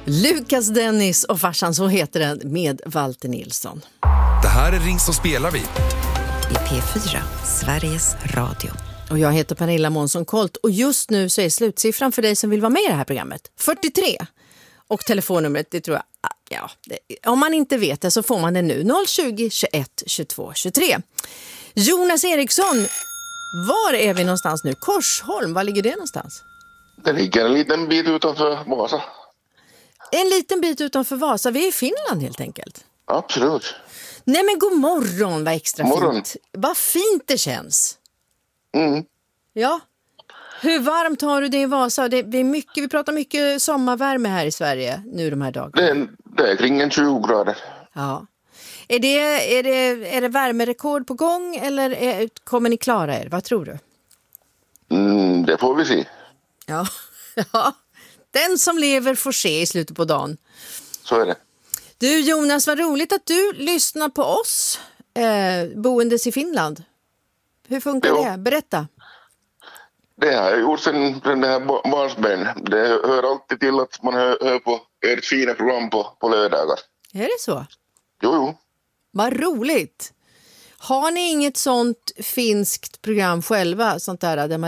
Lukas Dennis och farsan, så heter den, med Walter Nilsson. Det här är Ring så spelar vi. I P4, Sveriges Radio. Och jag heter Pernilla Månsson-Kolt och just nu så är slutsiffran för dig som vill vara med i det här programmet 43. Och telefonnumret, det tror jag, om man inte vet det så får man det nu, 020 21 22 23. Jonas Eriksson, var är vi någonstans nu? Korsholm, var ligger det någonstans? Det ligger en liten bit utanför Vasa. En liten bit utanför Vasa, vi är i Finland helt enkelt. Absolut. Nej men god morgon, vad extra morgon. fint. Vad fint det känns. Mm. Ja. Hur varmt har du det i Vasa? Det är mycket, vi pratar mycket sommarvärme här i Sverige nu de här dagarna. Det är kring en 20 grader. Ja. Är det värmerekord på gång eller kommer ni klara er? Vad tror du? Det får vi se. Ja. Ja. Den som lever får se i slutet på dagen. Så är det. Du Jonas, vad roligt att du lyssnar på oss boendes i Finland. Hur funkar det? Berätta. Det har jag gjort sedan den här barnsben. Det hör alltid till att man hör på ert fina program på lördagar. Är det så? Jo. Vad roligt. Har ni inget sånt finskt program själva, sånt där man